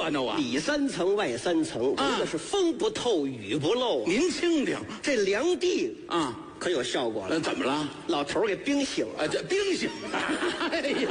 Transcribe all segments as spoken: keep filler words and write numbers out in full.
热闹啊！ 里三层外三层，真的是风不透雨不漏。 您听听， 这凉地啊， 可有效果了。 呃，怎么了？ 老头儿给冰醒了。 啊，这冰醒！哎呀，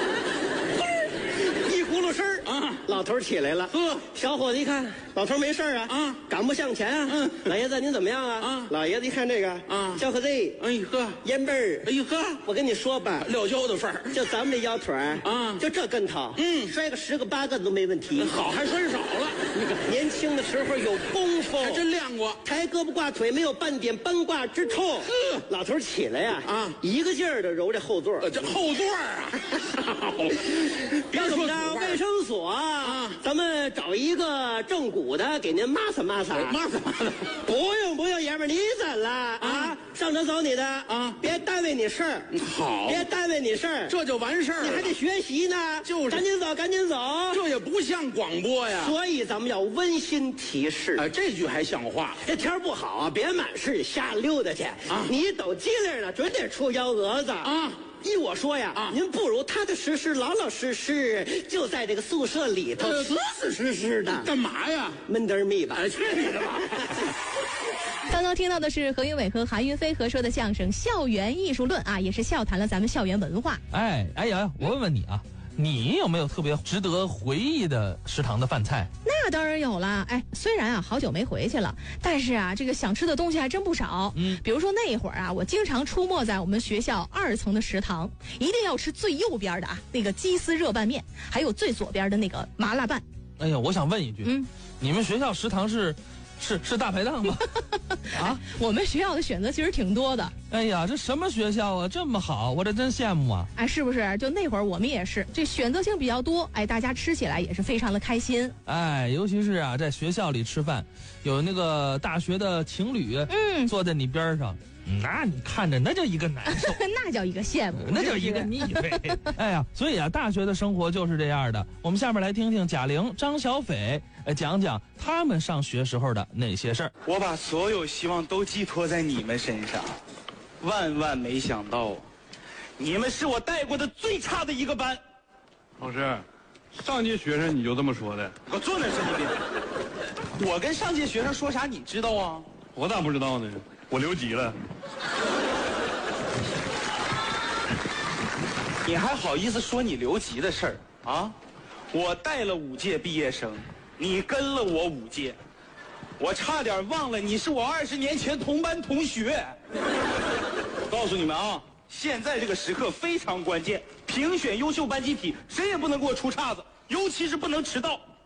一葫芦声儿啊， 老头儿起来了。 呵， 小伙子一看，老头儿没事儿啊， 啊， 赶不向前啊。 嗯， 老爷子您怎么样啊？ 啊， 老爷子一看这个， 啊， 叫个 Z， 哎呀呵， 烟背儿， 哎呀呵， 我跟你说吧， 撂跤的份儿， 就咱们这腰腿儿啊， 就这跟头， 嗯， 摔个十个八个都没问题。 好，还摔少了。 那个年轻的时候有功夫， 还真亮过， 抬胳膊挂腿没有半点崩挂之处。 呵， 老头起来呀， 啊， 一个劲儿的揉这后座， 呃，这后座啊，别说要怎么着？卫生所啊，咱们找一个正骨的给您抹擦抹擦， 抹擦抹擦。 不用不用，爷们儿，你怎了啊？上车走你的啊， 别耽误你事儿。 好， 别耽误你事儿， 这就完事儿了。 你还得学习呢， 就是赶紧走，赶紧走。 这也不像广播呀。 所以咱们要温馨提示。 哎，这句还像话。 这天儿不好啊，别满市瞎溜达去啊！ 你抖机灵呢，准得出幺蛾子啊！ 依我说呀， 啊， 您不如踏踏实实、老老实实，就在这个宿舍里头， 呃死死实实的干嘛呀？ 闷得儿密吧！ 哎，去你的吧！ 刚刚听到的是何云伟和韩云飞合说的相声《校园艺术论》啊，也是笑谈了咱们校园文化。 哎哎呀，我问问你啊，你有没有特别值得回忆的食堂的饭菜？ 那当然有了。哎，虽然啊好久没回去了，但是啊这个想吃的东西还真不少。嗯，比如说那会儿啊，我经常出没在我们学校二层的食堂，一定要吃最右边的啊那个鸡丝热拌面，还有最左边的那个麻辣拌。 哎呀，我想问一句，嗯，你们学校食堂是是是大排档吗？啊， 我们学校的选择其实挺多的。 哎呀，这什么学校啊，这么好，我这真羡慕啊！ 哎，是不是？就那会儿我们也是，这选择性比较多，哎，大家吃起来也是非常的开心。 哎，尤其是啊，在学校里吃饭，有那个大学的情侣，嗯，坐在你边上，那你看着那叫一个难受， 那叫一个羡慕， 那叫一个腻味。哎呀，所以啊，大学的生活就是这样的。我们下面来听听贾玲、张小斐，呃，讲讲他们上学时候的那些事儿。 我把所有希望都寄托在你们身上，万万没想到，你们是我带过的最差的一个班。 老师，上届学生你就这么说的？ 给我坐那儿，神经病！我跟上届学生说啥你知道啊？ 我咋不知道呢？我留级了。 你还好意思说你留级的事儿啊？我带了五届毕业生，你跟了我五届，我差点忘了你是我二十年前同班同学。告诉你们啊，现在这个时刻非常关键，评选优秀班集体，谁也不能给我出岔子，尤其是不能迟到。